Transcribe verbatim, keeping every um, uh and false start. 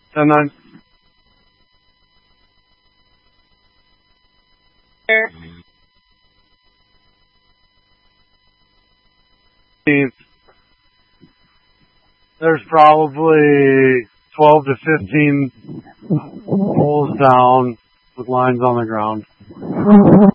ten nine. There's probably twelve to fifteen poles down with lines on the ground.